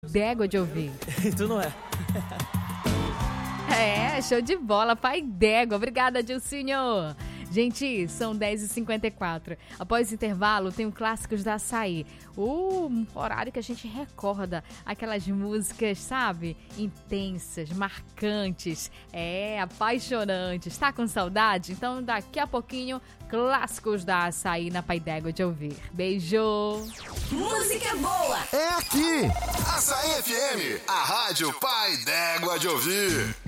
D'égua de ouvir. Tu não é. É, show de bola, pai d'égua. Obrigada, Dilcinho. Gente, são 10h54. Após o intervalo, tem o Clássicos da Açaí. O horário que a gente recorda aquelas músicas, sabe? Intensas, marcantes, apaixonantes. Tá com saudade? Então, daqui a pouquinho, Clássicos da Açaí na Pai d'Égua de ouvir. Beijo! Música boa! É aqui! Açaí FM, a rádio Pai d'Égua de ouvir.